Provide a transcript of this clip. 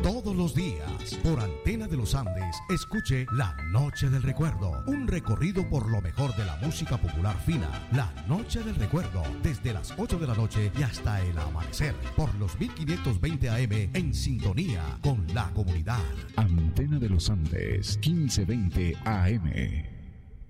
Todos los días, por Antena de los Andes, escuche La Noche del Recuerdo, un recorrido por lo mejor de la música popular fina. La Noche del Recuerdo, desde las 8 de la noche y hasta el amanecer, por los 1520 AM, en sintonía con la comunidad. Antena de los Andes, 1520 AM.